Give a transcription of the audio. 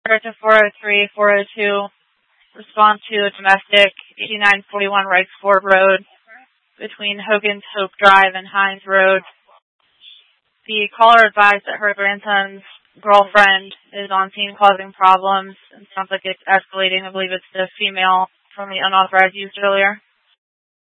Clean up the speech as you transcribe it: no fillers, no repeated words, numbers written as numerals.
to 403, 402. Respond to a domestic 8941 Wrights Ford Road between Hogan's Hope Drive and Hines Road. The caller advised that her grandson's girlfriend is on scene causing problems and sounds like it's escalating. I believe it's the female from the unauthorized use earlier.